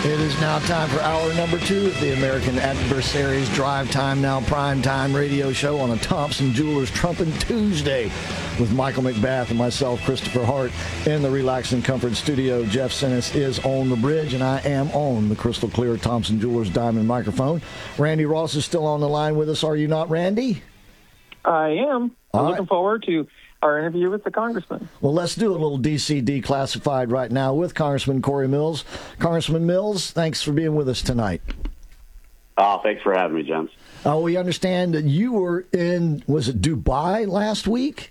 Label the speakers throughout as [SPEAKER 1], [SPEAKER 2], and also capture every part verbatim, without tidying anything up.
[SPEAKER 1] It is now time for hour number two of the American Adversaries Drive Time Now Prime Time radio show on a Thompson Jewelers Trumpin' Tuesday with Michael McBath and myself, Christopher Hart, in the Relax and Comfort studio. Jeff Sinis is on the bridge, and I am on the crystal clear Thompson Jewelers Diamond microphone. Randy Ross is still on the line with us. Are you not, Randy?
[SPEAKER 2] I am. I'm
[SPEAKER 1] All
[SPEAKER 2] looking
[SPEAKER 1] right.
[SPEAKER 2] forward to our interview with the congressman.
[SPEAKER 1] Well, let's do a little D C declassified right now with Congressman Corey Mills. Congressman Mills, thanks for being with us tonight.
[SPEAKER 3] Oh, thanks for having me, gents.
[SPEAKER 1] Uh, we understand that you were in, was it Dubai last week?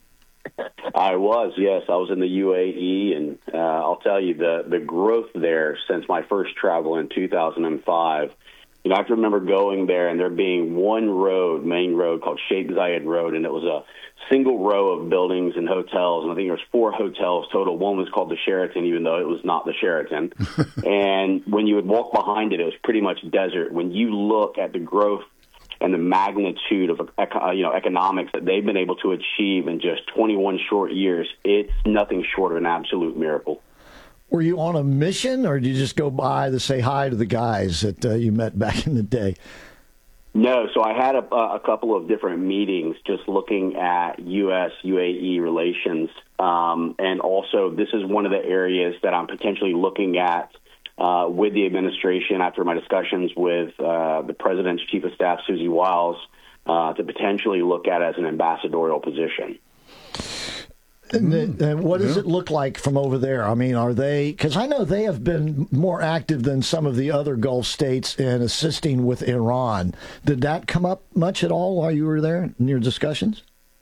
[SPEAKER 3] I was, yes. I was in the U A E, and uh, I'll tell you, the, the growth there since my first travel in two thousand five, you know, I can remember going there and there being one road, main road, called Sheikh Zayed Road, and it was a single row of buildings and hotels, and I think there was four hotels total. One was called the Sheraton, even though it was not the Sheraton. And when you would walk behind it, it was pretty much desert. When you look at the growth and the magnitude of you know economics that they've been able to achieve in just twenty-one short years, it's nothing short of an absolute miracle.
[SPEAKER 1] Were you on a mission, or did you just go by to say hi to the guys that uh, you met back in the day?
[SPEAKER 3] No, so I had a, a couple of different meetings just looking at U S U A E relations, um, and also this is one of the areas that I'm potentially looking at uh, with the administration after my discussions with uh, the President's Chief of Staff, Susie Wiles, uh, to potentially look at as an ambassadorial position.
[SPEAKER 1] And, the, and what does yeah. it look like from over there? I mean, are they, because I know they have been more active than some of the other Gulf states in assisting with Iran. Did that come up much at all while you were there in your discussions?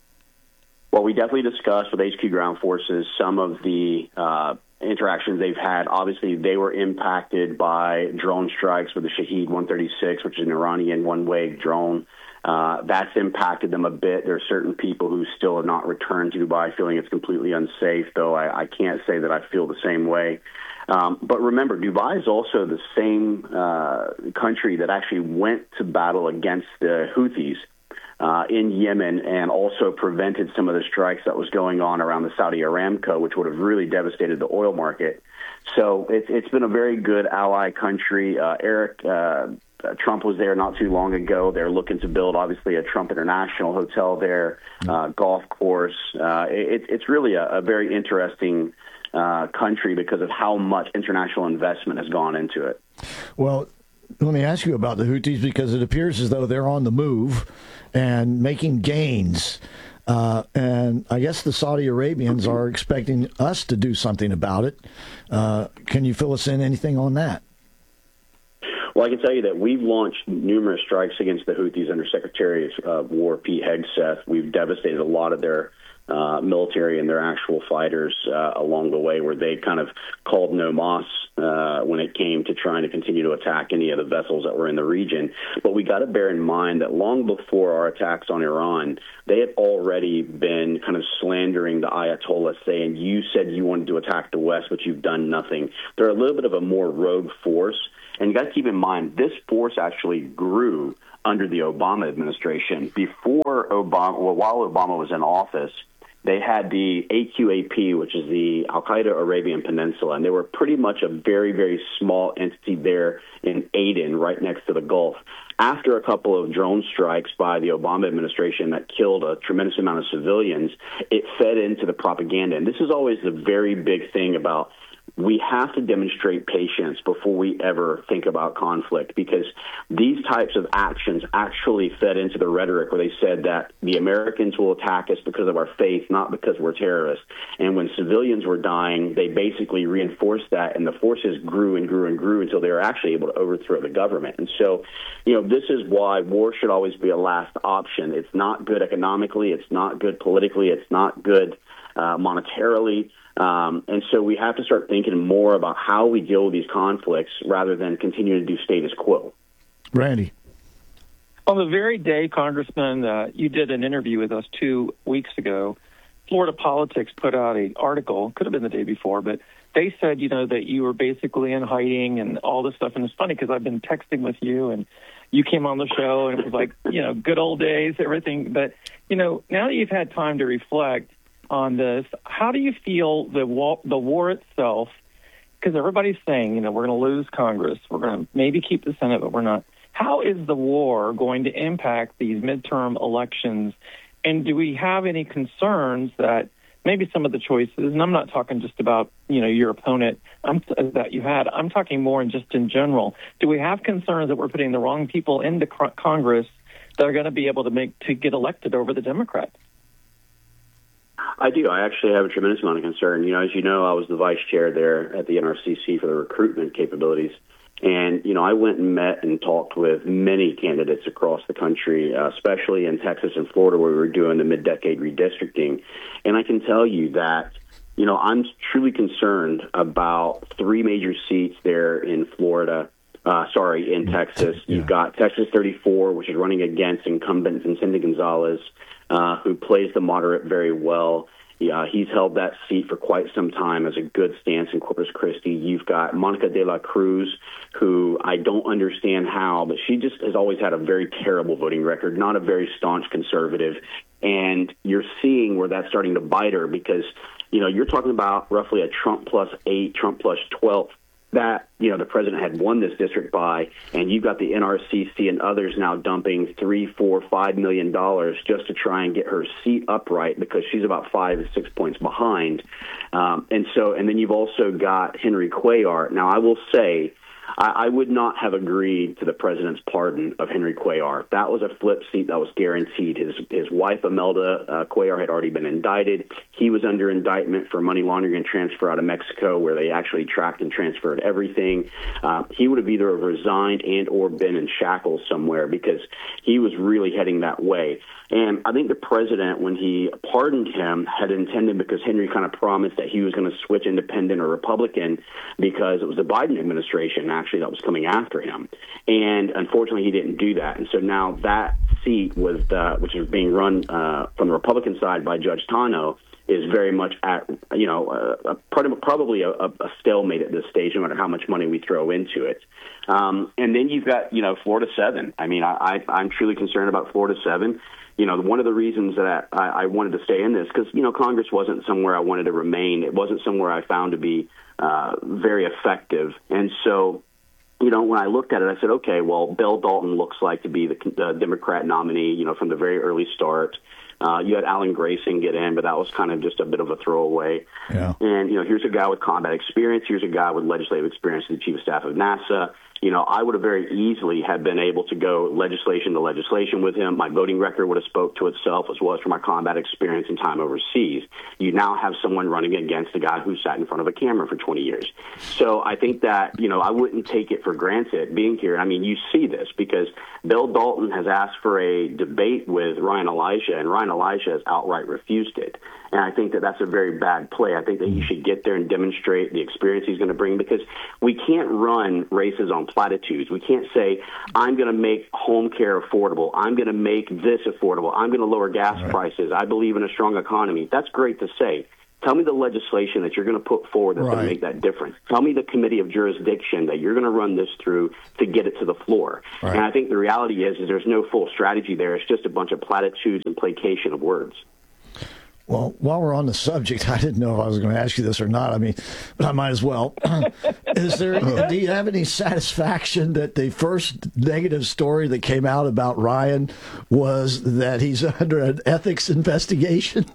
[SPEAKER 3] Well, we definitely discussed with H Q Ground Forces some of the uh, interactions they've had. Obviously, they were impacted by drone strikes with the Shahed one thirty-six, which is an Iranian one-way drone. Uh, that's impacted them a bit. There are certain people who still have not returned to Dubai feeling it's completely unsafe, though I, I can't say that I feel the same way. Um, but remember, Dubai is also the same uh, country that actually went to battle against the Houthis uh, in Yemen and also prevented some of the strikes that was going on around the Saudi Aramco, which would have really devastated the oil market. So it's, it's been a very good ally country. Uh, Eric uh, Uh, Trump was there not too long ago. They're looking to build, obviously, a Trump International hotel there, uh, golf course. Uh, it, it's really a, a very interesting uh, country because of how much international investment has gone into it.
[SPEAKER 1] Well, let me ask you about the Houthis, because it appears as though they're on the move and making gains. Uh, and I guess the Saudi Arabians are expecting us to do something about it. Uh, can you fill us in anything on that?
[SPEAKER 3] Well, I can tell you that we've launched numerous strikes against the Houthis under Secretary of War Pete Hegseth. We've devastated a lot of their uh, military and their actual fighters uh, along the way, where they kind of called no mas uh, when it came to trying to continue to attack any of the vessels that were in the region. But we got to bear in mind that long before our attacks on Iran, they had already been kind of slandering the Ayatollah, saying, you said you wanted to attack the West, but you've done nothing. They're a little bit of a more rogue force. And you got to keep in mind, this force actually grew under the Obama administration. Before Obama, well, while Obama was in office, they had the A Q A P, which is the Al-Qaeda Arabian Peninsula, and they were pretty much a very, very small entity there in Aden, right next to the Gulf. After a couple of drone strikes by the Obama administration that killed a tremendous amount of civilians, it fed into the propaganda. And this is always the very big thing about we have to demonstrate patience before we ever think about conflict, because these types of actions actually fed into the rhetoric where they said that the Americans will attack us because of our faith, not because we're terrorists. And when civilians were dying, they basically reinforced that, and the forces grew and grew and grew until they were actually able to overthrow the government. And so, you know, this is why war should always be a last option. It's not good economically. It's not good politically. It's not good uh, monetarily. Um, and so we have to start thinking more about how we deal with these conflicts rather than continue to do status quo.
[SPEAKER 1] Randy.
[SPEAKER 2] On the very day, Congressman, uh, you did an interview with us two weeks ago, Florida Politics put out an article, could have been the day before, but they said, you know, that you were basically in hiding and all this stuff. And it's funny because I've been texting with you and you came on the show and it was like, you know, good old days, everything. But, you know, now that you've had time to reflect on this, how do you feel the war, the war itself because everybody's saying, you know, we're going to lose Congress. We're going to maybe keep the Senate, but we're not. How is the war going to impact these midterm elections? And do we have any concerns that maybe some of the choices, and I'm not talking just about, you know, your opponent I'm, that you had, I'm talking more in just in general. Do we have concerns that we're putting the wrong people into Congress that are going to be able to make to get elected over the Democrats?
[SPEAKER 3] I do. I actually have a tremendous amount of concern. You know, as you know, I was the vice chair there at the N R C C for the recruitment capabilities. And, you know, I went and met and talked with many candidates across the country, uh, especially in Texas and Florida, where we were doing the mid-decade redistricting. And I can tell you that, you know, I'm truly concerned about three major seats there in Florida. Uh, sorry, in Texas. Yeah. You've got Texas thirty-four, which is running against incumbent Vicente Gonzalez, uh, who plays the moderate very well. Yeah, he's held that seat for quite some time as a good stance in Corpus Christi. You've got Monica de la Cruz, who I don't understand how, but she just has always had a very terrible voting record, not a very staunch conservative. And you're seeing where that's starting to bite her because, you know, you're talking about roughly a Trump plus eight, Trump plus twelve that, you know, the president had won this district by, and you've got the N R C C and others now dumping three, four, five million dollars just to try and get her seat upright because she's about five or six points behind. Um, and so, and then you've also got Henry Cuellar. Now, I will say, I, I would not have agreed to the president's pardon of Henry Cuellar. That was a flip seat that was guaranteed. His his wife, Imelda uh, Cuellar, had already been indicted. He was under indictment for money laundering and transfer out of Mexico, where they actually tracked and transferred everything. Uh, he would have either resigned and or been in shackles somewhere because he was really heading that way. And I think the president, when he pardoned him, had intended, because Henry kind of promised that he was going to switch independent or Republican because it was the Biden administration actually that was coming after him. And unfortunately, he didn't do that. And so now that seat, was uh, which is being run uh, from the Republican side by Judge Tano, is very much at, you know, uh, probably a, a stalemate at this stage, no matter how much money we throw into it. Um, and then you've got, you know, Florida seven. I mean, I, I, I'm truly concerned about Florida seven. You know, one of the reasons that I, I wanted to stay in this, because, you know, Congress wasn't somewhere I wanted to remain. It wasn't somewhere I found to be uh, very effective. And so, you know, when I looked at it, I said, okay, well, Bill Dalton looks like to be the, the Democrat nominee, you know, from the very early start. Uh, you had Alan Grayson get in, but that was kind of just a bit of a throwaway. Yeah. And, you know, here's a guy with combat experience. Here's a guy with legislative experience as the chief of staff of NASA. You know, I would have very easily have been able to go legislation to legislation with him. My voting record would have spoke to itself, as well as for my combat experience and time overseas. You now have someone running against a guy who sat in front of a camera for twenty years. So I think that, you know, I wouldn't take it for granted being here. I mean, you see this because Bill Dalton has asked for a debate with Ryan Elijah, and Ryan Elijah has outright refused it. And I think that that's a very bad play. I think that he should get there and demonstrate the experience he's going to bring, because we can't run races on platitudes. We can't say, I'm going to make home care affordable. I'm going to make this affordable. I'm going to lower gas right. prices. I believe in a strong economy. That's great to say. Tell me the legislation that you're going to put forward that's right. going to make that difference. Tell me the committee of jurisdiction that you're going to run this through to get it to the floor. Right. And I think the reality is, is there's no full strategy there. It's just a bunch of platitudes and placation of words.
[SPEAKER 1] Well, while we're on the subject, I didn't know if I was going to ask you this or not. I mean, but I might as well. Is there? Do you have any satisfaction that the first negative story that came out about Ryan was that he's under an ethics investigation?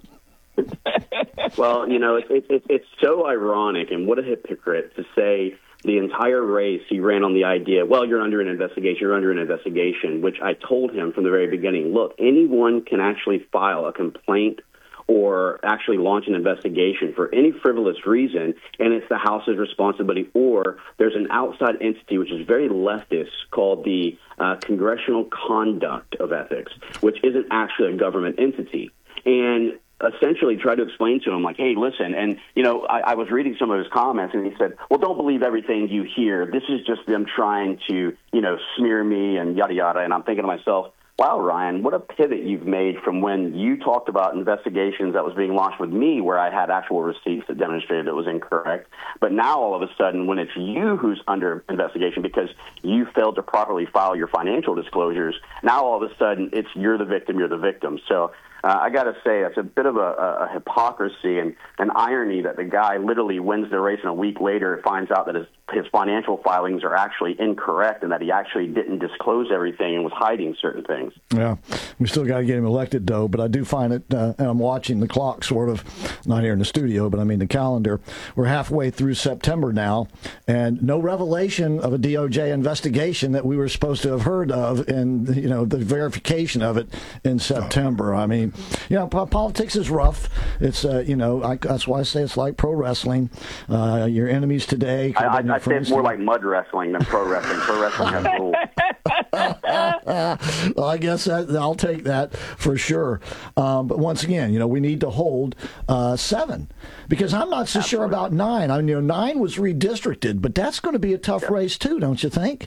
[SPEAKER 3] Well, you know, it, it, it's so ironic, and what a hypocrite to say the entire race he ran on the idea, well, you're under an investigation, you're under an investigation, which I told him from the very beginning, look, anyone can actually file a complaint or actually launch an investigation for any frivolous reason, and it's the House's responsibility, or there's an outside entity, which is very leftist, called the uh, Congressional Conduct of Ethics, which isn't actually a government entity. And essentially tried to explain to him, like, hey, listen, and, you know, I, I was reading some of his comments, and he said, well, don't believe everything you hear. This is just them trying to, you know, smear me and yada, yada. And I'm thinking to myself, wow, Ryan, what a pivot you've made from when you talked about investigations that was being launched with me where I had actual receipts that demonstrated it was incorrect. But now all of a sudden, when it's you who's under investigation because you failed to properly file your financial disclosures, now all of a sudden it's you're the victim, you're the victim. So Uh, I got to say, it's a bit of a, a hypocrisy and an irony that the guy literally wins the race and a week later finds out that his, his financial filings are actually incorrect and that he actually didn't disclose everything and was hiding certain things.
[SPEAKER 1] Yeah, we still got to get him elected, though, but I do find it, uh, and I'm watching the clock sort of, not here in the studio, but I mean the calendar. We're halfway through September now, and no revelation of a D O J investigation that we were supposed to have heard of, and, you know, the verification of it in September. I mean, you know, politics is rough. It's, uh, you know, I, that's why I say it's like pro wrestling. Uh, your enemies today.
[SPEAKER 3] I, I, I'd say it's more like mud wrestling than pro wrestling. Pro wrestling has rules.
[SPEAKER 1] Well, I guess that, I'll take that for sure. Um, but once again, you know, we need to hold uh, seven because I'm not so Absolutely. sure about nine. I mean, you know, nine was redistricted, but that's going to be a tough yep. race too, don't you think?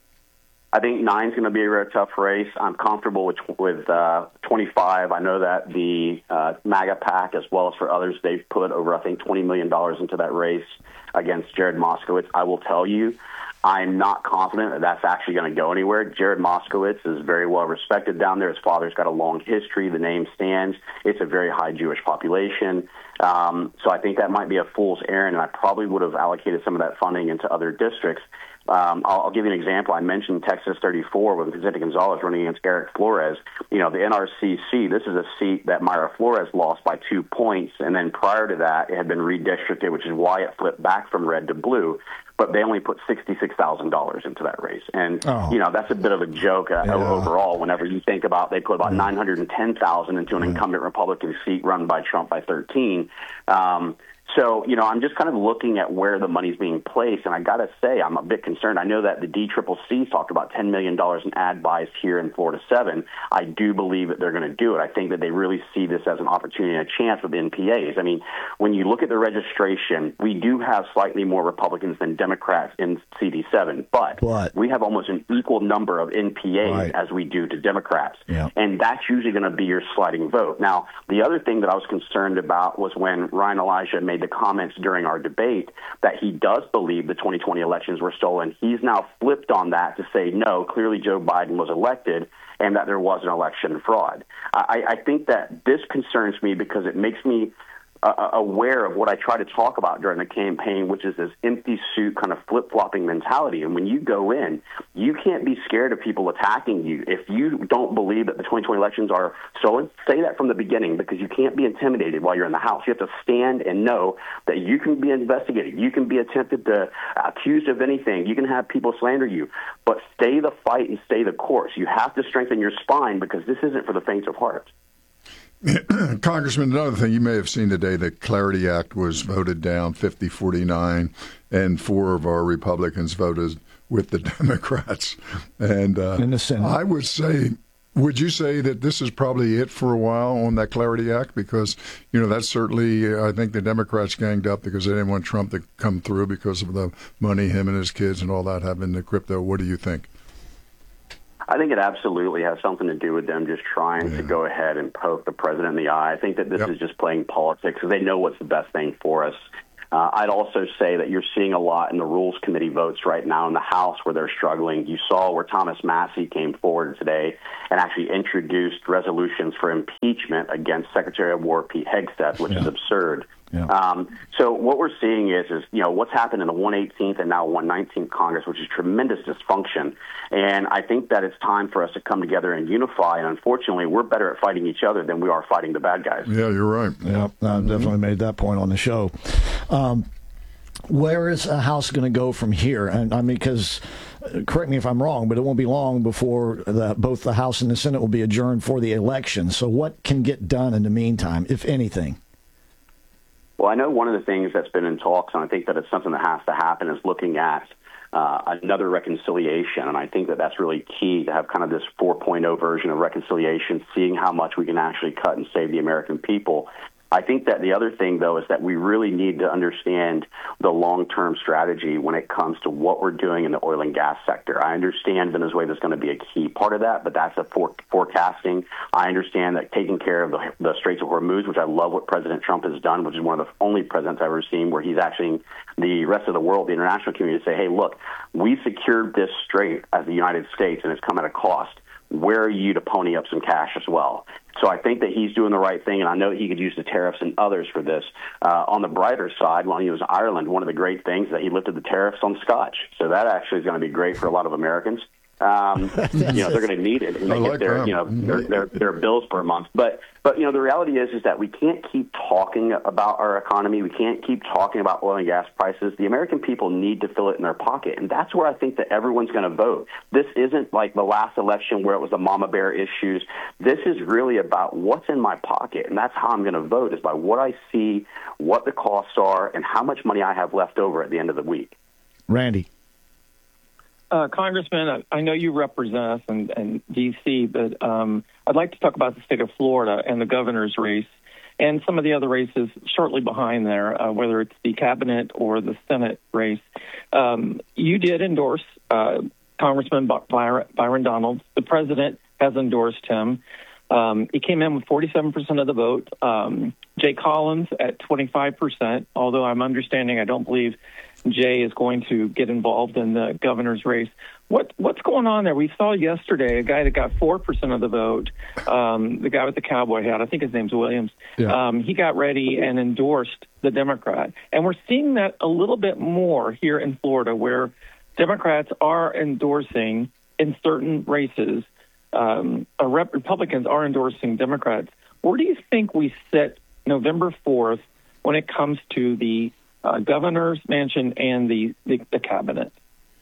[SPEAKER 3] I think nine's going to be a very tough race. I'm comfortable with with uh, twenty-five. I know that the uh, MAGA PAC, as well as for others, they've put over, I think, twenty million dollars into that race against Jared Moskowitz. I will tell you, I'm not confident that that's actually going to go anywhere. Jared Moskowitz is very well respected down there. His father's got a long history. The name stands. It's a very high Jewish population. Um, so I think that might be a fool's errand, and I probably would have allocated some of that funding into other districts. Um, I'll, I'll give you an example. I mentioned Texas thirty-four with Vicente Gonzalez running against Eric Flores. You know, the N R C C, this is a seat that Mayra Flores lost by two points, and then prior to that, it had been redistricted, which is why it flipped back from red to blue. But they only put sixty-six thousand dollars into that race. And, oh. you know, that's a bit of a joke uh, yeah. overall whenever you think about they put about yeah. nine hundred ten thousand dollars into an yeah. incumbent Republican seat run by Trump by thirteen. Um, So, you know, I'm just kind of looking at where the money's being placed, and I got to say I'm a bit concerned. I know that the D C C C talked about ten million dollars in ad buys here in Florida seven. I do believe that they're going to do it. I think that they really see this as an opportunity and a chance with N P As. I mean, when you look at the registration, we do have slightly more Republicans than Democrats in C D seven, but what? we have almost an equal number of N P As right. as we do to Democrats, yeah. and that's usually going to be your sliding vote. Now, the other thing that I was concerned about was when Ryan Elijah made the comments during our debate that he does believe the twenty twenty elections were stolen. He's now flipped on that to say, no, clearly Joe Biden was elected and that there was an election fraud. I, I think that this concerns me because it makes me uh, aware of what I try to talk about during the campaign, which is this empty suit kind of flip-flopping mentality. And when you go in, you can't be scared of people attacking you. If you don't believe that the twenty twenty elections are stolen, say that from the beginning, because you can't be intimidated while you're in the House. You have to stand and know that you can be investigated. You can be attempted to accused of anything. You can have people slander you. But stay the fight and stay the course. You have to strengthen your spine because this isn't for the faint of heart.
[SPEAKER 4] Congressman, another thing you may have seen today, the Clarity Act was voted down fifty forty-nine, and four of our Republicans voted with the Democrats. And uh, in the Senate. I would say, would you say that this is probably it for a while on that Clarity Act? Because, you know, that's certainly, I think the Democrats ganged up because they didn't want Trump to come through because of the money him and his kids and all that having the crypto. What do you think?
[SPEAKER 3] I think it absolutely has something to do with them just trying yeah. to go ahead and poke the president in the eye. I think that this yep. is just playing politics because they know what's the best thing for us. Uh, I'd also say that you're seeing a lot in the Rules Committee votes right now in the House where they're struggling. You saw where Thomas Massie came forward today and actually introduced resolutions for impeachment against Secretary of War Pete Hegseth, which yeah. is absurd. Yeah. Um, so what we're seeing is, is, you know, what's happened in the one eighteenth and now one nineteenth Congress, which is tremendous dysfunction. And I think that it's time for us to come together and unify. And unfortunately, we're better at fighting each other than we are fighting the bad guys.
[SPEAKER 4] Yeah, you're right.
[SPEAKER 1] Yeah, I mm-hmm. definitely made that point on the show. Um, where is a House going to go from here? And I mean, because correct me if I'm wrong, but it won't be long before the, both the House and the Senate will be adjourned for the election. So what can get done in the meantime, if anything?
[SPEAKER 3] Well, I know one of the things that's been in talks, and I think that it's something that has to happen, is looking at uh, another reconciliation. And I think that that's really key to have kind of this four point oh version of reconciliation, seeing how much we can actually cut and save the American people. I think that the other thing, though, is that we really need to understand the long-term strategy when it comes to what we're doing in the oil and gas sector. I understand Venezuela is going to be a key part of that, but that's a for- forecasting. I understand that taking care of the, the Straits of Hormuz, which I love what President Trump has done, which is one of the only presidents I've ever seen where he's actually the rest of the world, the international community, to say, hey, look, we secured this strait as the United States, and it's come at a cost. where are you to pony up some cash as well? So I think that he's doing the right thing, and I know he could use the tariffs and others for this. Uh, on the brighter side, when he was in Ireland, one of the great things is that he lifted the tariffs on Scotch. So that actually is going to be great for a lot of Americans. Um, you know, they're going to need it and they
[SPEAKER 4] like
[SPEAKER 3] get their,
[SPEAKER 4] that.
[SPEAKER 3] you know, their, their, their bills per month. But, but, you know, the reality is, is that we can't keep talking about our economy. We can't keep talking about oil and gas prices. The American people need to feel it in their pocket. And that's where I think that everyone's going to vote. This isn't like the last election where it was the mama bear issues. This is really about what's in my pocket. And that's how I'm going to vote, is by what I see, what the costs are, and how much money I have left over at the end of the week.
[SPEAKER 1] Randy.
[SPEAKER 2] Uh, Congressman, I know you represent us in, in D C, but um, I'd like to talk about the state of Florida and the governor's race and some of the other races shortly behind there, uh, whether it's the cabinet or the Senate race. Um, you did endorse uh, Congressman Byron, Byron Donalds. The president has endorsed him. Um, he came in with forty-seven percent of the vote. Um, Jay Collins at twenty-five percent, although I'm understanding I don't believe Jay is going to get involved in the governor's race. What What's going on there? We saw yesterday a guy that got four percent of the vote, um, the guy with the cowboy hat, I think his name's Williams. Yeah. Um, he got ready and endorsed the Democrat. And we're seeing that a little bit more here in Florida, where Democrats are endorsing in certain races. Um, uh, rep- Republicans are endorsing Democrats. Where do you think we sit November fourth when it comes to the uh, governor's mansion and the, the, the cabinet?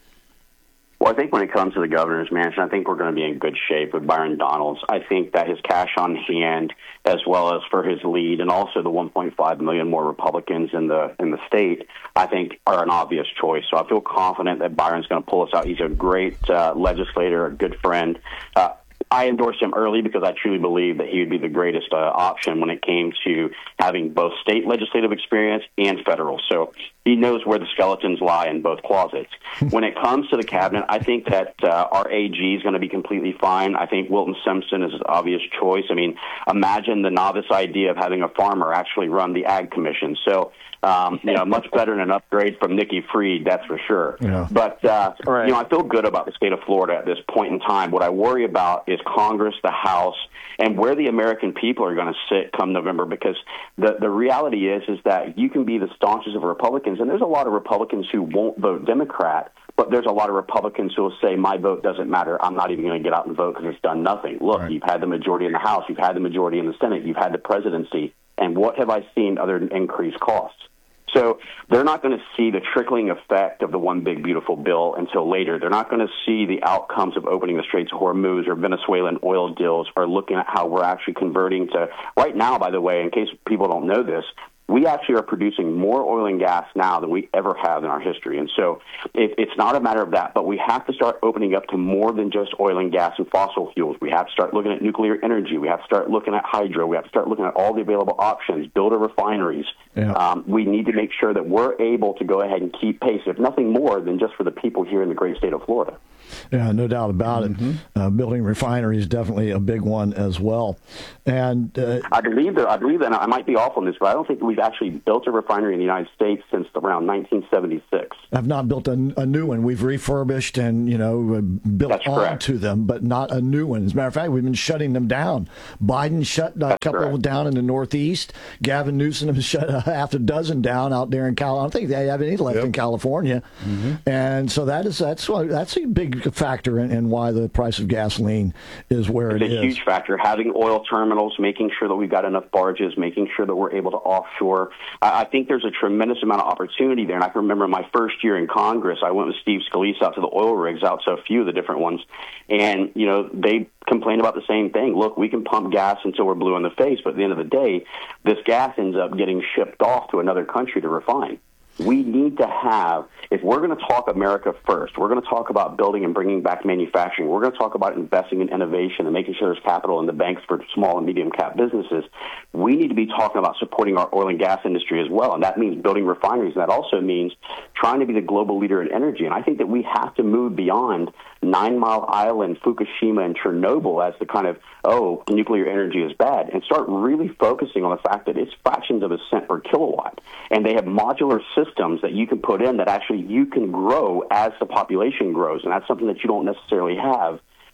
[SPEAKER 3] Well, I think when it comes to the governor's mansion, I think we're going to be in good shape with Byron Donalds. I think that his cash on hand, as well as for his lead, and also the one point five million more Republicans in the in the state, I think are an obvious choice. So I feel confident that Byron's going to pull us out. He's a great uh, legislator, a good friend. Uh, I endorsed him early because I truly believe that he would be the greatest uh, option when it came to having both state legislative experience and federal. So he knows where the skeletons lie in both closets. When it comes to the cabinet, I think that uh, our A G is going to be completely fine. I think Wilton Simpson is an obvious choice. I mean, imagine the novice idea of having a farmer actually run the Ag Commission. So, um, you know, much better than an upgrade from Nikki Fried, that's for sure. Yeah. But, uh, right. you know, I feel good about the state of Florida at this point in time. What I worry about is Congress, the House, and where the American people are going to sit come November, because the, the reality is is that you can be the staunchest of Republicans, and there's a lot of Republicans who won't vote Democrat, but there's a lot of Republicans who will say, my vote doesn't matter, I'm not even going to get out and vote because it's done nothing. Look, right. You've had the majority in the House, you've had the majority in the Senate, you've had the presidency, and what have I seen other than increased costs? So they're not going to see the trickling effect of the one big beautiful bill until later. They're not going to see the outcomes of opening the Straits of Hormuz or Venezuelan oil deals, or looking at how we're actually converting to, right now, by the way, in case people don't know this, we actually are producing more oil and gas now than we ever have in our history. And so it, it's not a matter of that, but we have to start opening up to more than just oil and gas and fossil fuels. We have to start looking at nuclear energy. We have to start looking at hydro. We have to start looking at all the available options, build our refineries. Yeah. Um, we need to make sure that we're able to go ahead and keep pace, if nothing more than just for the people here in the great state of Florida.
[SPEAKER 1] Yeah, no doubt about mm-hmm. it. Uh, building refineries is definitely a big one as well. And uh,
[SPEAKER 3] I believe that I believe that I might be off on this, but I don't think we've actually built a refinery in the United States since around nineteen seventy-six.
[SPEAKER 1] I've not built a, a new one. We've refurbished and you know built
[SPEAKER 3] That's
[SPEAKER 1] on
[SPEAKER 3] correct.
[SPEAKER 1] to them, but not a new one. As a matter of fact, we've been shutting them down. Biden shut a
[SPEAKER 3] That's
[SPEAKER 1] couple
[SPEAKER 3] correct.
[SPEAKER 1] down in the Northeast. Gavin Newsom has shut a half a dozen down out there in Cal. I don't think they have any left yep. in California, mm-hmm. and so that is that's that's a big factor in, in why the price of gasoline is where
[SPEAKER 3] it's
[SPEAKER 1] it is.
[SPEAKER 3] It's a huge factor. Having oil terminals, making sure that we've got enough barges, making sure that we're able to offshore. I, I think there's a tremendous amount of opportunity there. And I can remember my first year in Congress, I went with Steve Scalise out to the oil rigs, out to a few of the different ones. And, you know, they complain about the same thing. Look, we can pump gas until we're blue in the face, but at the end of the day, this gas ends up getting shipped off to another country to refine. We need to have, if we're going to talk America first, we're going to talk about building and bringing back manufacturing, we're going to talk about investing in innovation and making sure there's capital in the banks for small and medium cap businesses, we need to be talking about supporting our oil and gas industry as well. And that means building refineries. And that also means trying to be the global leader in energy. And I think that we have to move beyond Nine Mile Island, Fukushima, and Chernobyl as the kind of, oh, nuclear energy is bad, and start really focusing on the fact that it's fractions of a cent per kilowatt. And they have modular systems that you can put in that actually you can grow as the population grows. And that's something that you don't necessarily have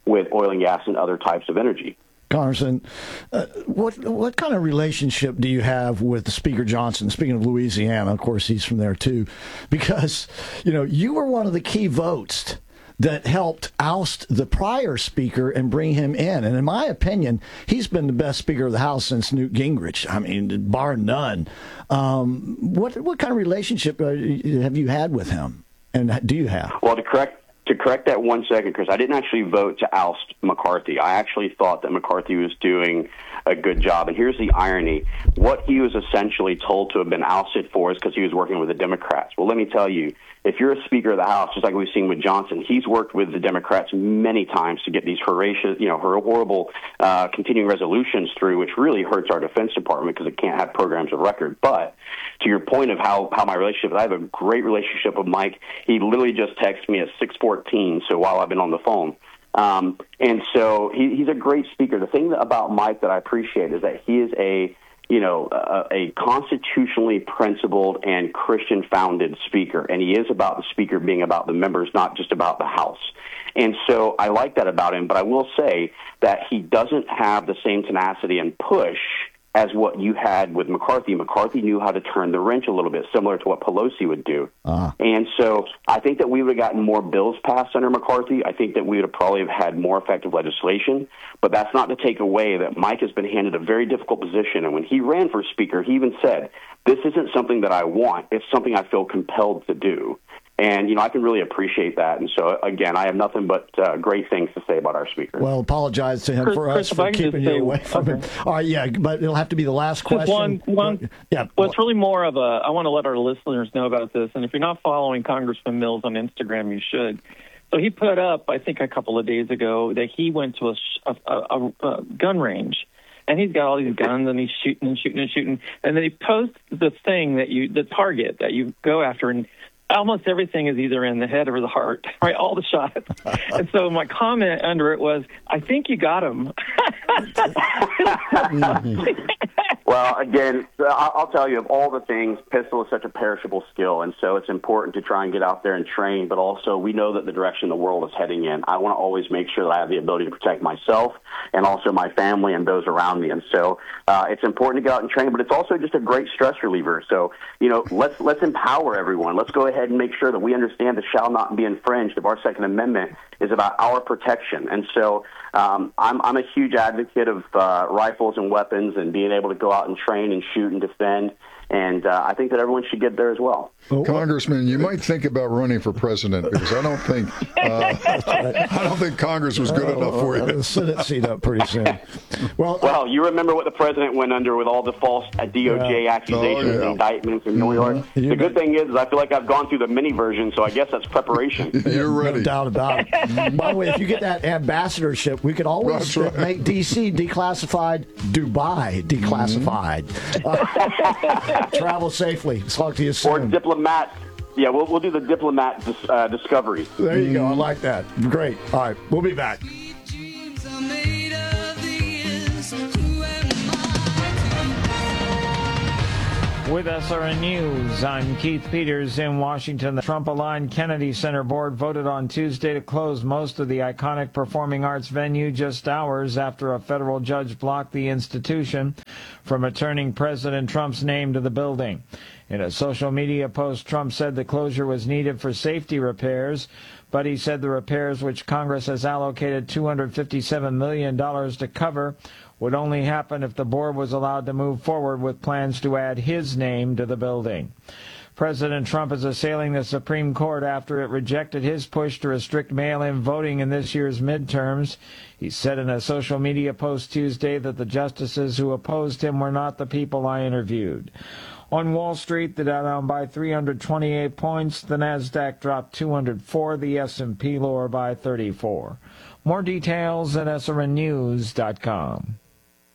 [SPEAKER 3] with oil and gas and other types of energy.
[SPEAKER 1] Congressman, uh, what what kind of relationship do you have with Speaker Johnson? Speaking of Louisiana, of course, he's from there too, because you know you were one of the key votes that helped oust the prior speaker and bring him in. And in my opinion, he's been the best Speaker of the House since Newt Gingrich. I mean, bar none. Um, what what kind of relationship have you had with him, and do you have?
[SPEAKER 3] Well, to correct. To correct that one second, Chris, I didn't actually vote to oust McCarthy. I actually thought that McCarthy was doing a good job. And here's the irony. What he was essentially told to have been ousted for is because he was working with the Democrats. Well, let me tell you, if you're a Speaker of the House, just like we've seen with Johnson, he's worked with the Democrats many times to get these horrendous, you know, horrible uh, continuing resolutions through, which really hurts our Defense Department because it can't have programs of record. But to your point of how, how my relationship, I have a great relationship with Mike. He literally just texted me at six fourteen, so while I've been on the phone. Um, and so he, he's a great speaker. The thing about Mike that I appreciate is that he is a you know, a, a constitutionally principled and Christian-founded speaker, and he is about the speaker being about the members, not just about the House. And so I like that about him, but I will say that he doesn't have the same tenacity and push as what you had with McCarthy. McCarthy knew how to turn the wrench a little bit, similar to what Pelosi would do. Uh-huh. And so I think that we would have gotten more bills passed under McCarthy. I think that we would have probably have had more effective legislation. But that's not to take away that Mike has been handed a very difficult position. And when he ran for Speaker, he even said, this isn't something that I want. It's something I feel compelled to do. And, you know, I can really appreciate that. And so, again, I have nothing but uh, great things to say about our speaker.
[SPEAKER 1] Well, apologize to him
[SPEAKER 2] Chris,
[SPEAKER 1] for
[SPEAKER 2] Chris,
[SPEAKER 1] us for keeping you
[SPEAKER 2] say,
[SPEAKER 1] away from
[SPEAKER 2] okay.
[SPEAKER 1] him. All right, yeah, but it'll have to be the last question.
[SPEAKER 2] One, one,
[SPEAKER 1] yeah.
[SPEAKER 2] Well, it's really more of a, I want to let our listeners know about this. And if you're not following Congressman Mills on Instagram, you should. So he put up, I think a couple of days ago, that he went to a, a, a, a gun range. And he's got all these guns, and he's shooting and shooting and shooting. And then he posts the thing that you, the target that you go after, and almost everything is either in the head or the heart, right? All the shots. And so my comment under it was, I think you got him.
[SPEAKER 3] Well, again, I'll tell you, of all the things, pistol is such a perishable skill, and so it's important to try and get out there and train, but also we know that the direction the world is heading in. I want to always make sure that I have the ability to protect myself and also my family and those around me, and so uh, it's important to get out and train, but it's also just a great stress reliever. So, you know, let's let's empower everyone. Let's go ahead and make sure that we understand the shall not be infringed of our Second Amendment is about our protection. And so um, I'm, I'm a huge advocate of uh, rifles and weapons and being able to go out and train and shoot and defend. And uh, I think that everyone should get there as well.
[SPEAKER 4] Congressman, you might think about running for president because I don't think uh, I don't think Congress was good uh, enough for you.
[SPEAKER 1] The Senate seat up pretty soon. Well,
[SPEAKER 3] well, you remember what the president went under with all the false D O J yeah. accusations, oh, yeah. indictments in New York. Mm-hmm. The good thing is, is I feel like I've gone through the mini version, so I guess that's preparation.
[SPEAKER 4] You're ready.
[SPEAKER 1] No doubt about it. By the way, if you get that ambassadorship, we could always right. make D C declassified, Dubai declassified. Mm-hmm. Uh, travel safely. Talk to you soon.
[SPEAKER 3] Or diplomat. Yeah, we'll we'll do the diplomat dis, uh, discovery.
[SPEAKER 1] There you go. I like that. Great. All right, we'll be back.
[SPEAKER 5] With S R N News, I'm Keith Peters in Washington. The Trump-aligned Kennedy Center Board voted on Tuesday to close most of the iconic performing arts venue just hours after a federal judge blocked the institution from returning President Trump's name to the building. In a social media post, Trump said the closure was needed for safety repairs, but he said the repairs, which Congress has allocated two hundred fifty-seven million dollars to cover, would only happen if the board was allowed to move forward with plans to add his name to the building. President Trump is assailing the Supreme Court after it rejected his push to restrict mail-in voting in this year's midterms. He said in a social media post Tuesday that the justices who opposed him were not the people I interviewed. On Wall Street, the Dow down by three hundred twenty-eight points, the Nasdaq dropped two hundred four, the S and P lower by thirty-four. More details at S R N news dot com.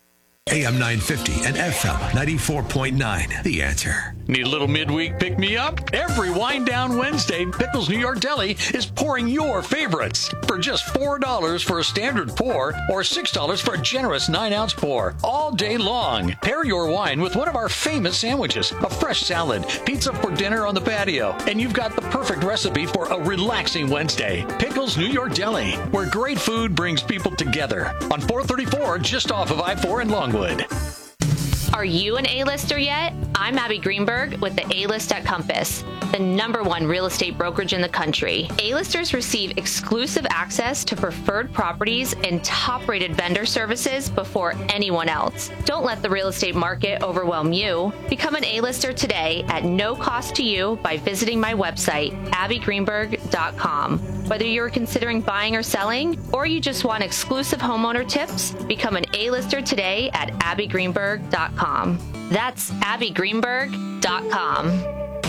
[SPEAKER 6] A M nine fifty and F M ninety-four point nine. The Answer.
[SPEAKER 7] Need a little midweek pick-me-up? Every Wind Down Wednesday, Pickles New York Deli is pouring your favorites for just four dollars for a standard pour or six dollars for a generous nine ounce pour all day long. Pair your wine with one of our famous sandwiches, a fresh salad, pizza for dinner on the patio, and you've got the perfect recipe for a relaxing Wednesday. Pickles New York Deli, where great food brings people together. On four thirty-four, just off of I four in Longwood.
[SPEAKER 8] Are you an A-lister yet? I'm Abby Greenberg with the A-List at Compass, the number one real estate brokerage in the country. A-listers receive exclusive access to preferred properties and top-rated vendor services before anyone else. Don't let the real estate market overwhelm you. Become an A-lister today at no cost to you by visiting my website, abby greenberg dot com. Whether you're considering buying or selling, or you just want exclusive homeowner tips, become an A-lister today at abby greenberg dot com. That's abby greenberg dot com.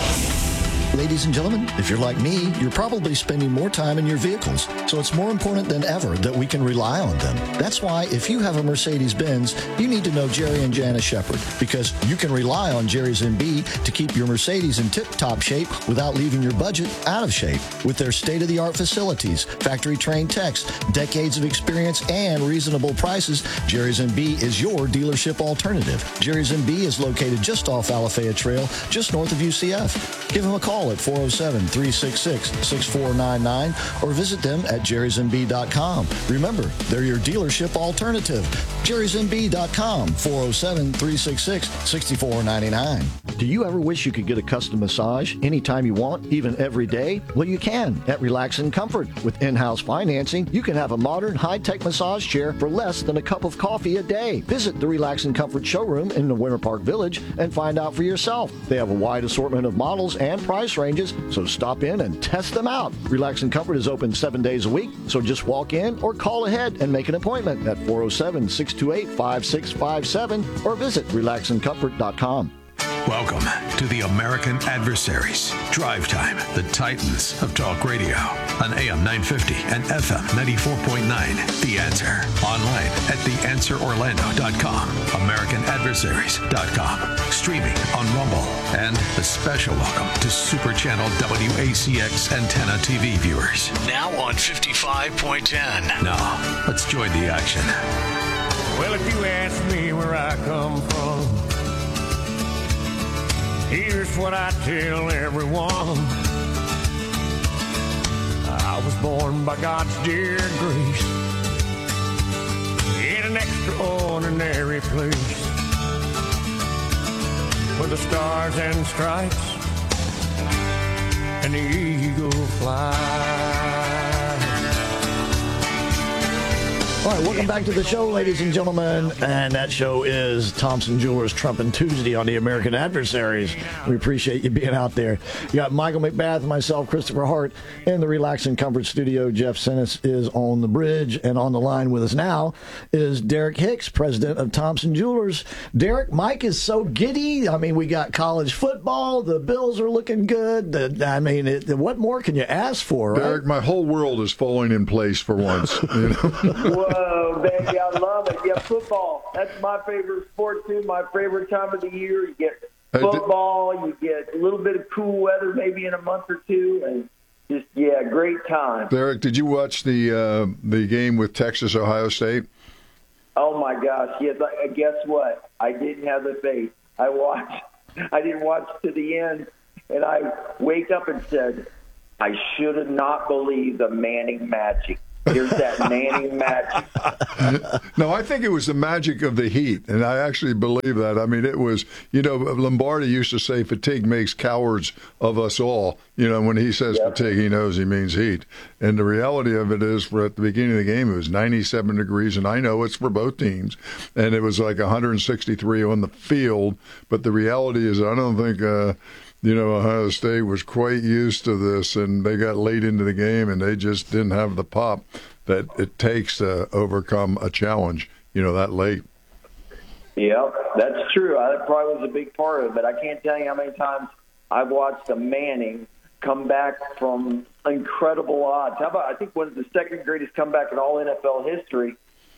[SPEAKER 1] Ladies and gentlemen, if you're like me, you're probably spending more time in your vehicles, so it's more important than ever that we can rely on them. That's why if you have a Mercedes-Benz, you need to know Jerry and Janice Shepard, because you can rely on Jerry's M B to keep your Mercedes in tip-top shape without leaving your budget out of shape. With their state-of-the-art facilities, factory-trained techs, decades of experience, and reasonable prices, Jerry's M B is your dealership alternative. Jerry's M B is located just off Alafaya Trail, just north of U C F. Give them a call at four oh seven, three six six, six four nine nine or visit them at jerrys m b dot com. Remember, they're your dealership alternative. jerrys m b dot com, four oh seven, three six six, six four nine nine. Do you ever wish you could get a custom massage anytime you want, even every day? Well, you can at Relax and Comfort. With in-house financing, you can have a modern, high-tech massage chair for less than a cup of coffee a day. Visit the Relax and Comfort showroom in the Winter Park Village and find out for yourself. They have a wide assortment of models and price ranges, so stop in and test them out. Relax and Comfort is open seven days a week, so just walk in or call ahead and make an appointment at four oh seven, six two eight, five six five seven or visit relax and comfort dot com.
[SPEAKER 6] Welcome to the American Adversaries. Drive Time, the Titans of Talk Radio on A M nine fifty and F M ninety-four point nine. The Answer. Online at the answer orlando dot com, american adversaries dot com. Streaming on Rumble. And a special welcome to Super Channel W A C X Antenna T V viewers. Now on fifty-five point one oh. Now, let's join the action.
[SPEAKER 9] Well, if you ask me where I come from, here's what I tell everyone. I was born by God's dear grace in an extraordinary place where the stars and stripes and the eagle fly.
[SPEAKER 1] All right, welcome back to the show, ladies and gentlemen. And that show is Thompson Jewelers Trumpin' Tuesday on the American Adversaries. We appreciate you being out there. You got Michael McBath, myself, Christopher Hart, in the Relax and Comfort studio. Jeff Sinis is on the bridge, and on the line with us now is Derek Hicks, president of Thompson Jewelers. Derek, Mike is so giddy. I mean, we got college football. The Bills are looking good. The, I mean, it, what more can you ask for, right?
[SPEAKER 4] Derek, my whole world is falling in place for once. You know?
[SPEAKER 10] Whoa, baby, I love it. Yeah, football. That's my favorite sport, too. My favorite time of the year. You get football, you get a little bit of cool weather maybe in a month or two, and just, yeah, great time.
[SPEAKER 4] Derek, did you watch the uh, the game with Texas, Ohio State?
[SPEAKER 10] Oh, my gosh. Yes, I, guess what? I didn't have the faith. I watched. I didn't watch to the end, and I wake up and said, I should have not believed the Manning magic. There's that Manning magic.
[SPEAKER 4] No, I think it was the magic of the heat, and I actually believe that. I mean, it was, you know, Lombardi used to say fatigue makes cowards of us all. You know, when he says yep. fatigue, he knows he means heat. And the reality of it is, for at the beginning of the game, it was ninety-seven degrees, and I know it's for both teams, and it was like one hundred sixty-three on the field. But the reality is, I don't think uh, – you know, Ohio State was quite used to this, and they got late into the game, and they just didn't have the pop that it takes to overcome a challenge, you know, that late.
[SPEAKER 10] Yeah, that's true. That probably was a big part of it. I can't tell you how many times I've watched a Manning come back from incredible odds. How about, I think, one of the second greatest comeback in all N F L history.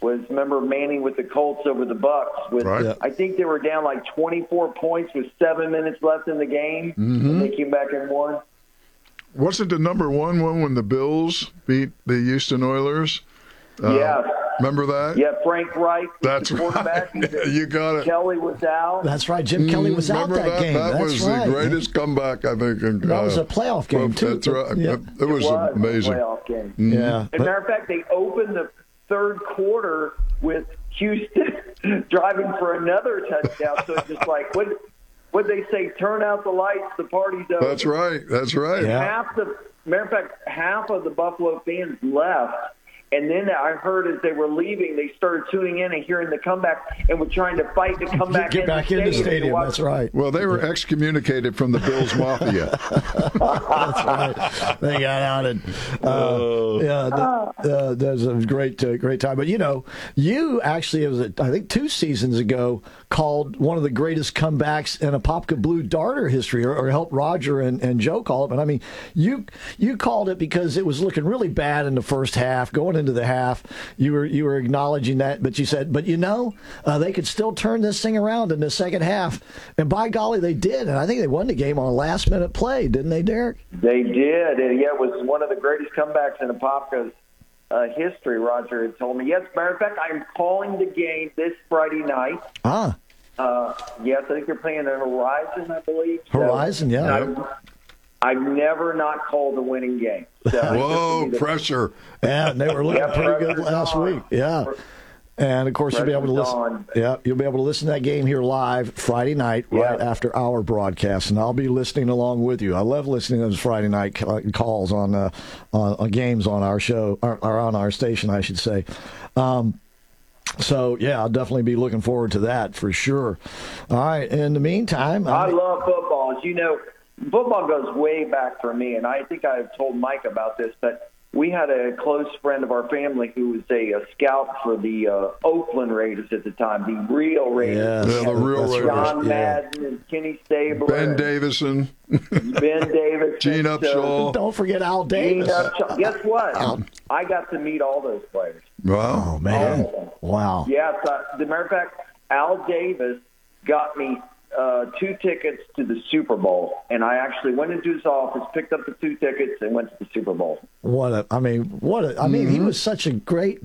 [SPEAKER 10] was, remember Manning with the Colts over the Bucks. With,
[SPEAKER 4] Right. Yeah.
[SPEAKER 10] I think they were down like twenty-four points with seven minutes left in the game,
[SPEAKER 4] Mm-hmm.
[SPEAKER 10] and they came back and won.
[SPEAKER 4] Wasn't the number one one when the Bills beat the Houston Oilers? Uh,
[SPEAKER 10] yeah.
[SPEAKER 4] Remember that?
[SPEAKER 10] Yeah, Frank Wright.
[SPEAKER 4] That's
[SPEAKER 10] the quarterback.
[SPEAKER 4] right. You got it.
[SPEAKER 10] Kelly was out.
[SPEAKER 1] That's right. Jim Kelly was out
[SPEAKER 4] Remember
[SPEAKER 1] that, game.
[SPEAKER 4] That
[SPEAKER 1] That's
[SPEAKER 4] was
[SPEAKER 1] right.
[SPEAKER 4] the greatest comeback, I think. In,
[SPEAKER 1] That was
[SPEAKER 4] uh,
[SPEAKER 1] a playoff game,
[SPEAKER 4] well,
[SPEAKER 1] too.
[SPEAKER 4] That's right.
[SPEAKER 1] Yeah.
[SPEAKER 4] It was,
[SPEAKER 10] It was
[SPEAKER 4] amazing.
[SPEAKER 10] a playoff game.
[SPEAKER 1] Yeah.
[SPEAKER 10] As a
[SPEAKER 1] but-
[SPEAKER 10] matter of fact, they opened the third quarter with Houston driving for another touchdown. So it's just like, what what they say? Turn out the lights. The party's over.
[SPEAKER 4] That's right. That's right.
[SPEAKER 1] Yeah.
[SPEAKER 10] Half the matter of fact, half of the Buffalo fans left. And then I heard as they were leaving, they started tuning in and hearing the comeback and were trying to fight to come back,
[SPEAKER 1] Get
[SPEAKER 10] in,
[SPEAKER 1] back
[SPEAKER 10] the
[SPEAKER 1] in the
[SPEAKER 10] stadium.
[SPEAKER 1] stadium.
[SPEAKER 10] Watch-
[SPEAKER 1] That's right.
[SPEAKER 4] Well, they were excommunicated from the Bills Mafia.
[SPEAKER 1] That's right. They got out and uh, yeah, that, uh, that was a great, uh, great time. But you know, you actually, it was I think two seasons ago, called one of the greatest comebacks in Apopka Blue Darter history, or, or helped Roger and, and Joe call it. But I mean, you you called it because it was looking really bad in the first half, going into the half. You were you were acknowledging that, but you said, but you know, uh, they could still turn this thing around in the second half, and by golly, they did. And I think they won the game on a last minute play, didn't they, Derek?
[SPEAKER 10] They did. And yeah, it was one of the greatest comebacks in Apopka's uh, history, Roger had told me. Yes, matter of fact, I'm calling the game this Friday night.
[SPEAKER 1] Ah.
[SPEAKER 10] Uh, yes, I think they're playing at Horizon, I believe. So,
[SPEAKER 1] Horizon, yeah.
[SPEAKER 10] I've, I've never not called a winning game. So
[SPEAKER 4] Whoa, pressure.
[SPEAKER 1] Yeah, and they were looking
[SPEAKER 10] Yeah,
[SPEAKER 1] pretty good
[SPEAKER 10] pressure's
[SPEAKER 1] last
[SPEAKER 10] on.
[SPEAKER 1] week. Yeah. And of course, you'll be able to
[SPEAKER 10] Pressure's
[SPEAKER 1] listen.
[SPEAKER 10] on.
[SPEAKER 1] Yeah, you'll be able to listen to that game here live Friday night, right
[SPEAKER 10] Yeah.
[SPEAKER 1] after our broadcast, and I'll be listening along with you. I love listening to those Friday night ca- calls on uh, on, on games on our show, or, or on our station, I should say. Um, so yeah, I'll definitely be looking forward to that for sure. All right. In the meantime,
[SPEAKER 10] I
[SPEAKER 1] I'm-
[SPEAKER 10] love football. As you know, football goes way back for me, and I think I've told Mike about this, but we had a close friend of our family who was a, a scout for the uh, Oakland Raiders at the time, the real Raiders.
[SPEAKER 1] Yes,
[SPEAKER 4] Yeah, the real
[SPEAKER 1] that's
[SPEAKER 4] Raiders.
[SPEAKER 1] right.
[SPEAKER 10] John
[SPEAKER 1] Yeah.
[SPEAKER 10] Madden and Kenny Stabler.
[SPEAKER 4] Ben
[SPEAKER 10] and
[SPEAKER 4] Davison,
[SPEAKER 10] Ben Davis.
[SPEAKER 4] Gene Upshaw.
[SPEAKER 1] Don't forget Al
[SPEAKER 10] Gene
[SPEAKER 1] Davis.
[SPEAKER 10] Upshaw. Guess what? I got to meet all those players.
[SPEAKER 4] Wow.
[SPEAKER 1] Oh man!
[SPEAKER 10] Oh.
[SPEAKER 1] Wow.
[SPEAKER 10] Yes, uh, as a matter of fact, Al Davis got me uh, two tickets to the Super Bowl, and I actually went into his office, picked up the two tickets, and went to the Super Bowl.
[SPEAKER 1] What a, I mean, what a, I mean, he was such a great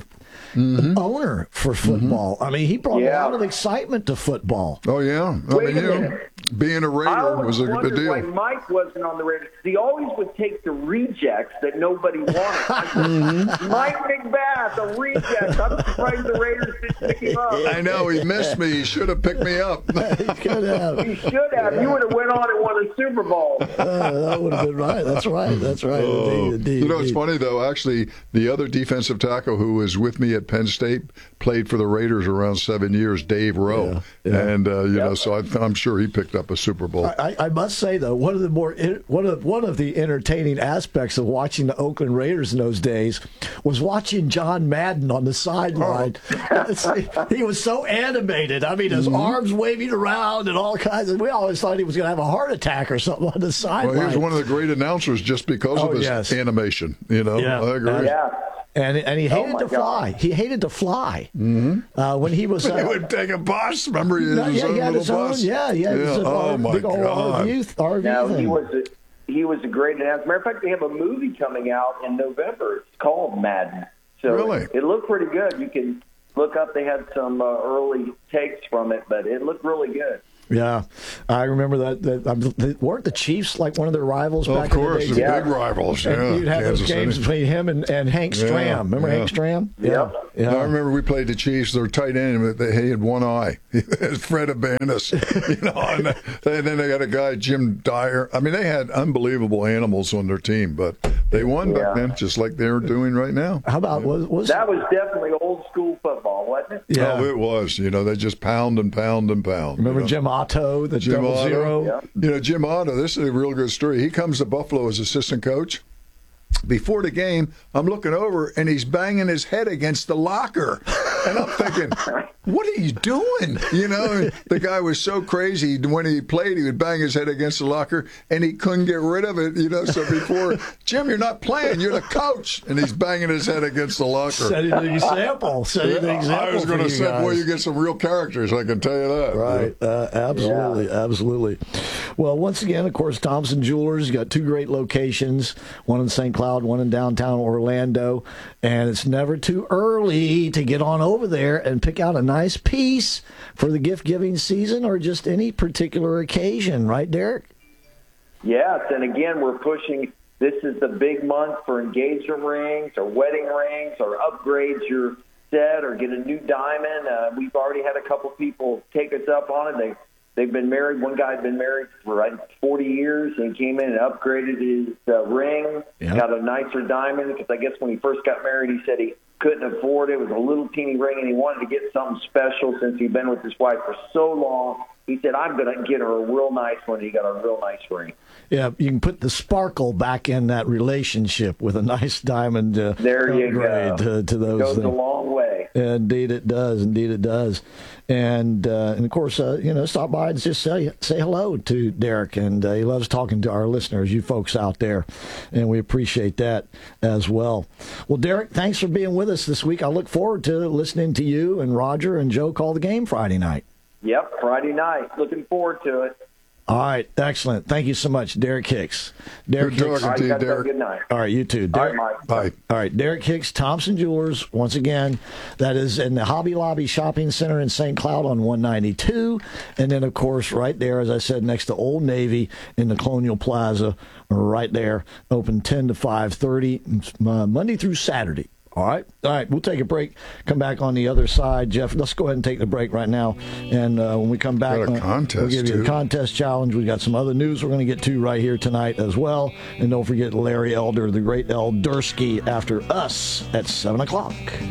[SPEAKER 1] owner for football. I mean, he brought a
[SPEAKER 10] Yeah.
[SPEAKER 1] lot of excitement to football.
[SPEAKER 4] Oh, yeah. I
[SPEAKER 10] Wait
[SPEAKER 4] mean,
[SPEAKER 10] a
[SPEAKER 4] you know,
[SPEAKER 10] minute.
[SPEAKER 4] being a
[SPEAKER 10] I
[SPEAKER 4] Raider
[SPEAKER 10] always
[SPEAKER 4] was a
[SPEAKER 10] wondered
[SPEAKER 4] good
[SPEAKER 10] why
[SPEAKER 4] deal.
[SPEAKER 10] Mike wasn't on the Raiders. He always would take the rejects that nobody wanted. I said, Mike McBath, a reject. I'm surprised the Raiders didn't pick him up.
[SPEAKER 4] I know, he missed me. He should have picked me up.
[SPEAKER 1] He could have.
[SPEAKER 10] He should have. You would have went on and won a Super Bowl.
[SPEAKER 1] Uh, that would have been right. That's right. That's right. Indeed, indeed,
[SPEAKER 4] You know, it's
[SPEAKER 1] indeed.
[SPEAKER 4] funny, though. Actually, the other defensive tackle who was with me at Penn State played for the Raiders around seven years, Dave Rowe.
[SPEAKER 1] Yeah, yeah.
[SPEAKER 4] And, uh, you know, so I, I'm sure he picked up a Super Bowl.
[SPEAKER 1] I, I must say though, one of the more one of one of the entertaining aspects of watching the Oakland Raiders in those days was watching John Madden on the sideline.
[SPEAKER 4] Oh.
[SPEAKER 1] He was so animated. I mean, his
[SPEAKER 4] Mm-hmm.
[SPEAKER 1] arms waving around and all kinds of. We always thought he was going to have a heart attack or something on the sideline.
[SPEAKER 4] Well, he was one of the great announcers just because
[SPEAKER 1] Oh,
[SPEAKER 4] of his
[SPEAKER 1] yes.
[SPEAKER 4] animation. You know,
[SPEAKER 1] Yeah.
[SPEAKER 4] I agree.
[SPEAKER 10] Yeah.
[SPEAKER 1] And and he hated
[SPEAKER 10] my
[SPEAKER 1] to
[SPEAKER 10] God.
[SPEAKER 1] fly. He hated to fly. Mm-hmm. Uh, when he was
[SPEAKER 4] He
[SPEAKER 1] uh,
[SPEAKER 4] would take a bus. Remember, he had
[SPEAKER 1] no,
[SPEAKER 4] his
[SPEAKER 1] yeah,
[SPEAKER 4] own
[SPEAKER 1] he had
[SPEAKER 4] little
[SPEAKER 1] his own.
[SPEAKER 4] bus.
[SPEAKER 1] Yeah, yeah. He was a
[SPEAKER 4] Oh,
[SPEAKER 1] R-
[SPEAKER 4] my
[SPEAKER 1] big old
[SPEAKER 4] God.
[SPEAKER 1] R V, R V
[SPEAKER 10] No,
[SPEAKER 1] thing.
[SPEAKER 10] he was a, he was a great announcer. Matter of fact, they have a movie coming out in November. It's called Madden. So
[SPEAKER 4] Really?
[SPEAKER 10] it looked pretty good. You can look up. They had some uh, early takes from it, but it looked really good.
[SPEAKER 1] Yeah, I remember that. that um, the, weren't the Chiefs like one of their rivals
[SPEAKER 4] Of
[SPEAKER 1] back
[SPEAKER 4] course,
[SPEAKER 1] in the
[SPEAKER 4] the
[SPEAKER 1] day?
[SPEAKER 10] Yeah.
[SPEAKER 4] big rivals.
[SPEAKER 1] And
[SPEAKER 4] Yeah,
[SPEAKER 1] you'd have
[SPEAKER 4] Kansas
[SPEAKER 1] those games
[SPEAKER 4] City.
[SPEAKER 1] between him and, and Hank
[SPEAKER 4] Yeah,
[SPEAKER 1] Stram. Remember
[SPEAKER 4] yeah.
[SPEAKER 1] Hank Stram?
[SPEAKER 10] Yep.
[SPEAKER 1] Yeah.
[SPEAKER 4] I remember we played the Chiefs. Their tight end, but he had one eye. Fred Abanis, you know. And, and then they got a guy, Jim Dyer. I mean, they had unbelievable animals on their team, but they won
[SPEAKER 10] Yeah.
[SPEAKER 4] back then, just like they're doing right now.
[SPEAKER 1] How about was was
[SPEAKER 10] That was definitely old school football, wasn't it?
[SPEAKER 1] yeah?
[SPEAKER 4] Oh, it was. You know, they just pound and pound and pound.
[SPEAKER 1] Remember
[SPEAKER 4] you know.
[SPEAKER 1] Jim Otto, the
[SPEAKER 4] Jim
[SPEAKER 1] double
[SPEAKER 4] Otto?
[SPEAKER 1] zero?
[SPEAKER 10] Yeah.
[SPEAKER 4] You know, Jim Otto, this is a real good story. He comes to Buffalo as assistant coach. before the game, I'm looking over, and he's banging his head against the locker. And I'm thinking, what are you doing? You know, the guy was so crazy. When he played, he would bang his head against the locker, and he couldn't get rid of it. You know, so before, Jim, you're not playing. You're the coach. And he's banging his head against the locker.
[SPEAKER 1] Setting the example. Setting the example.
[SPEAKER 4] I was going to say, boy, you get some real characters, I can tell you that.
[SPEAKER 1] Right. Uh, absolutely. Yeah. Absolutely. Well, once again, of course, Thompson Jewelers, you got two great locations, one in Saint Cloud, one in downtown Orlando. And it's never too early to get on over there and pick out a nice piece for the gift-giving season or just any particular occasion. Right, Derek?
[SPEAKER 10] Yes, and again, we're pushing. This is the big month for engagement rings or wedding rings or upgrade your set or get a new diamond. Uh, we've already had a couple people take us up on it. They, they've been married. One guy had been married for I think, forty years and came in and upgraded his uh, ring, yeah. got a nicer diamond because I guess when he first got married, he said he couldn't afford it. It was a little teeny ring, and he wanted to get something special since he'd been with his wife for so long. He said, I'm going to get her a real nice one. He got a real nice ring.
[SPEAKER 1] Yeah, you can put the sparkle back in that relationship with a nice diamond uh,
[SPEAKER 10] there you
[SPEAKER 1] upgrade
[SPEAKER 10] go.
[SPEAKER 1] To, to those
[SPEAKER 10] it goes
[SPEAKER 1] things.
[SPEAKER 10] a long way.
[SPEAKER 1] Indeed it does. Indeed it does. And, uh, and of course, uh, you know, stop by and just say, say hello to Derek. And uh, he loves talking to our listeners, you folks out there. And we appreciate that as well. Well, Derek, thanks for being with us this week. I look forward to listening to you and Roger and Joe call the game Friday night.
[SPEAKER 10] Yep, Friday night. Looking forward to it.
[SPEAKER 1] All right, excellent. Thank you so much, Derek Hicks. Derek
[SPEAKER 4] Good
[SPEAKER 1] Hicks.
[SPEAKER 4] talking to you, Derek.
[SPEAKER 10] Good night.
[SPEAKER 1] All right, you too. Derek.
[SPEAKER 10] All right, Mike.
[SPEAKER 4] Bye.
[SPEAKER 1] All right, Derek Hicks, Thompson Jewelers, once again, that is in the Hobby Lobby Shopping Center in Saint Cloud on one ninety-two. And then, of course, right there, as I said, next to Old Navy in the Colonial Plaza, right there, open ten to five thirty, uh, Monday through Saturday. All right. All right. We'll take a break. Come back on the other side. Jeff, let's go ahead and take the break right now. And uh, when we come back,
[SPEAKER 4] got a contest,
[SPEAKER 1] we'll give you
[SPEAKER 4] too.
[SPEAKER 1] a contest challenge. We've got some other news we're going to get to right here tonight as well. And don't forget Larry Elder, the great Eldersky, after us at seven o'clock.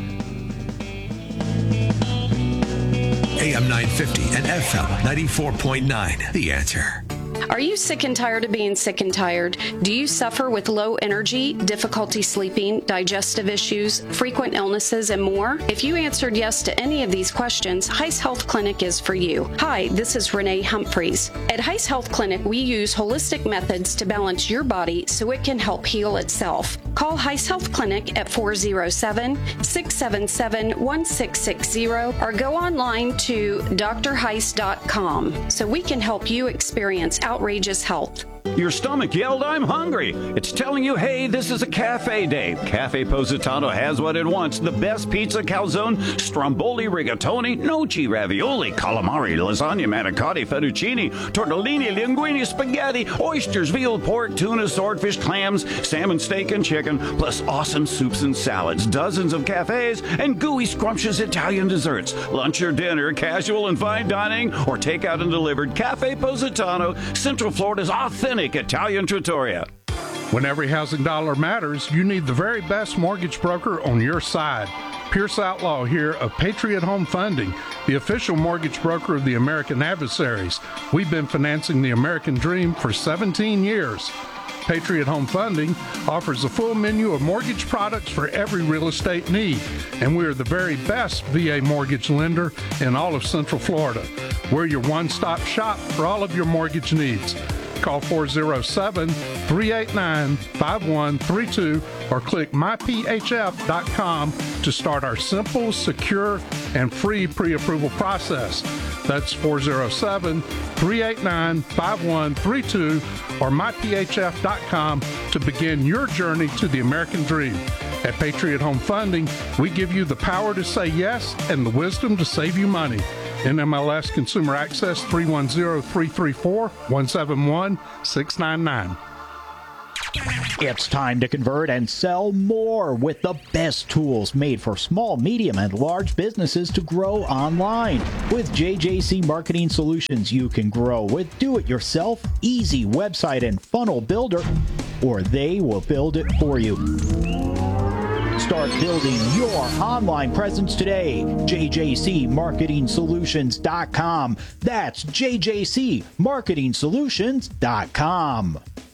[SPEAKER 6] A M nine fifty and F M ninety-four point nine. The Answer.
[SPEAKER 11] Are you sick and tired of being sick and tired? Do you suffer with low energy, difficulty sleeping, digestive issues, frequent illnesses, and more? If you answered yes to any of these questions, Heiss Health Clinic is for you. Hi, this is Renee Humphreys. At Heiss Health Clinic, we use holistic methods to balance your body so it can help heal itself. Call Heiss Health Clinic at four oh seven, six seven seven, one six six zero or go online to d r heiss dot com so we can help you experience outrageous health.
[SPEAKER 12] Your stomach yelled, I'm hungry. It's telling you, hey, this is a cafe day. Cafe Positano has what it wants. The best pizza, calzone, stromboli, rigatoni, noci, ravioli, calamari, lasagna, manicotti, fettuccine, tortellini, linguine, spaghetti, oysters, veal, pork, tuna, swordfish, clams, salmon, steak, and chicken, plus awesome soups and salads, dozens of cafes, and gooey, scrumptious Italian desserts. Lunch or dinner, casual and fine dining, or takeout and delivered. Cafe Positano, Central Florida's authentic Italian trattoria.
[SPEAKER 13] When every housing dollar matters, you need the very best mortgage broker on your side. Pierce Outlaw here of Patriot Home Funding, the official mortgage broker of the American Adversaries. We've been financing the American dream for seventeen years. Patriot Home Funding offers a full menu of mortgage products for every real estate need, and we are the very best V A mortgage lender in all of Central Florida. We're your one-stop shop for all of your mortgage needs. Call four oh seven, three eight nine, five one three two or click my p h f dot com to start our simple, secure, and free pre-approval process. That's four oh seven, three eight nine, five one three two or my p h f dot com to begin your journey to the American dream. At Patriot Home Funding, we give you the power to say yes and the wisdom to save you money. N M L S Consumer Access three one zero, three three four, one seven one, six nine nine.
[SPEAKER 14] It's time to convert and sell more with the best tools made for small, medium, and large businesses to grow online. With J J C Marketing Solutions, you can grow with do-it-yourself, easy website and funnel builder, or they will build it for you. Start building your online presence today. J J C Marketing Solutions dot com. That's J J C Marketing Solutions dot com.